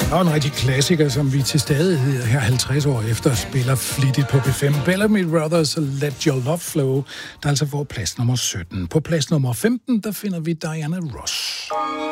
Og en rigtig klassiker, som vi til stadighed her 50 år efter spiller flittigt på P5. Bellamy Brothers Let Your Love Flow, der altså får plads nummer 17. På plads nummer 15, der finder vi Diana Ross.